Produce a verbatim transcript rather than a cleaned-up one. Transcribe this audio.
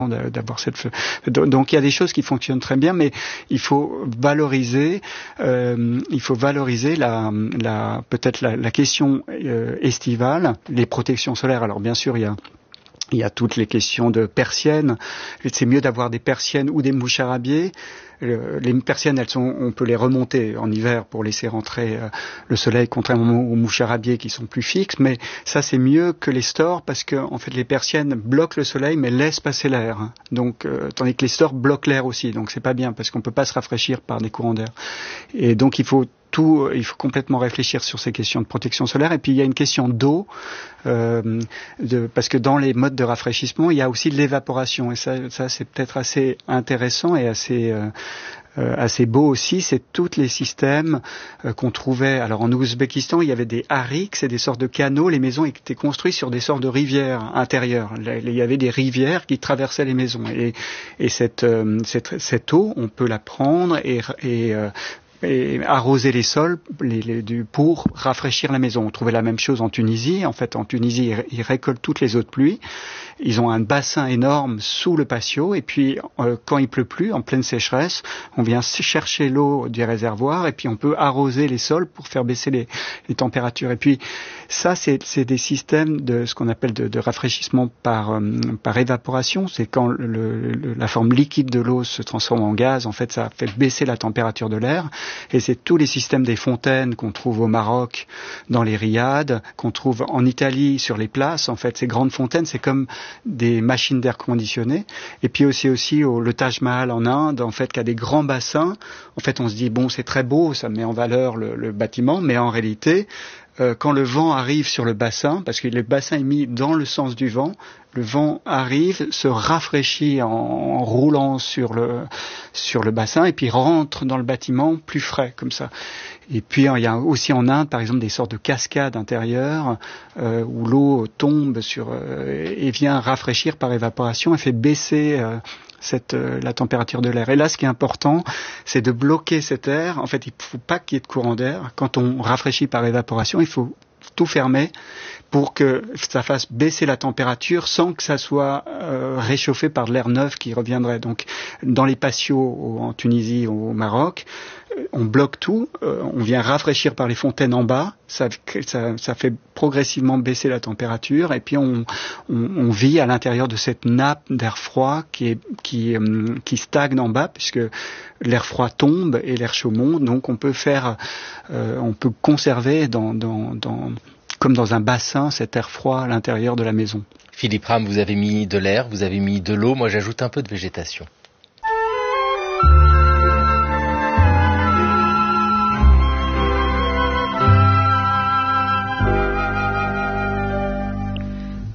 d'avoir cette donc il y a des choses qui fonctionnent très bien, mais il faut valoriser euh, il faut valoriser la, la peut-être la, la question euh, estivale, les protections solaires. Alors bien sûr il y a il y a toutes les questions de persiennes. C'est mieux d'avoir des persiennes ou des mouches à rabier. Les persiennes, elles sont, on peut les remonter en hiver pour laisser rentrer le soleil, contrairement aux mouches à rabier qui sont plus fixes. Mais ça, c'est mieux que les stores parce que, en fait, les persiennes bloquent le soleil mais laissent passer l'air. Donc, euh, tandis que les stores bloquent l'air aussi. Donc, c'est pas bien parce qu'on peut pas se rafraîchir par des courants d'air. Et donc, il faut tout, il faut complètement réfléchir sur ces questions de protection solaire. Et puis il y a une question d'eau, euh, de, parce que dans les modes de rafraîchissement, il y a aussi de l'évaporation. Et ça, ça c'est peut-être assez intéressant et assez euh, euh, assez beau aussi. C'est tous les systèmes euh, qu'on trouvait. Alors en Ouzbékistan, il y avait des hariks, c'est des sortes de canaux. Les maisons étaient construites sur des sortes de rivières intérieures. Il y avait des rivières qui traversaient les maisons. Et, et cette, euh, cette cette eau, on peut la prendre et, et euh, et arroser les sols les, les, du, pour rafraîchir la maison. On trouvait la même chose en Tunisie. En fait, en Tunisie, ils, ils récoltent toutes les eaux de pluie. Ils ont un bassin énorme sous le patio. Et puis, euh, quand il pleut plus, en pleine sécheresse, on vient chercher l'eau du réservoir et puis on peut arroser les sols pour faire baisser les, les températures. Et puis, ça, c'est, c'est des systèmes de ce qu'on appelle de, de rafraîchissement par, euh, par évaporation. C'est quand le, le, la forme liquide de l'eau se transforme en gaz. En fait, ça fait baisser la température de l'air. Et c'est tous les systèmes des fontaines qu'on trouve au Maroc, dans les riads, qu'on trouve en Italie sur les places. En fait, ces grandes fontaines, c'est comme des machines d'air conditionné. Et puis aussi aussi au, le Taj Mahal en Inde, en fait, qui a des grands bassins. En fait, on se dit bon, c'est très beau, ça met en valeur le, le bâtiment, mais en réalité, euh, quand le vent arrive sur le bassin, parce que le bassin est mis dans le sens du vent, le vent arrive, se rafraîchit en, en roulant sur le sur le bassin et puis rentre dans le bâtiment plus frais comme ça. Et puis il y a aussi en Inde, par exemple, des sortes de cascades intérieures euh, où l'eau tombe sur euh, et vient rafraîchir par évaporation et fait baisser euh, cette euh, la température de l'air. Et là, ce qui est important, c'est de bloquer cet air. En fait, il ne faut pas qu'il y ait de courant d'air. Quand on rafraîchit par évaporation, il faut tout fermer pour que ça fasse baisser la température sans que ça soit euh, réchauffé par de l'air neuf qui reviendrait. Donc, dans les patios en Tunisie ou au Maroc, on bloque tout, euh, on vient rafraîchir par les fontaines en bas, ça, ça, ça fait progressivement baisser la température et puis on, on, on vit à l'intérieur de cette nappe d'air froid qui, est, qui, euh, qui stagne en bas puisque l'air froid tombe et l'air chaud monte, donc on peut faire, euh, on peut conserver dans, dans, dans, comme dans un bassin cet air froid à l'intérieur de la maison. Philippe Ram, vous avez mis de l'air, vous avez mis de l'eau, moi j'ajoute un peu de végétation.